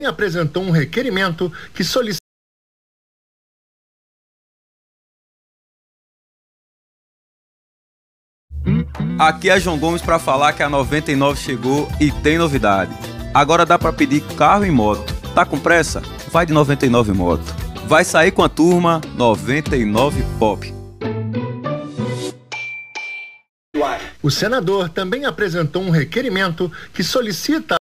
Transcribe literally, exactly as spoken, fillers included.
apresentou um requerimento que solicita Aqui é João Gomes para falar que a noventa e nove chegou e tem novidade. Agora dá para pedir carro e moto. Tá com pressa? Vai de noventa e nove Moto. Vai sair com a turma noventa e nove Pop. O senador também apresentou um requerimento que solicita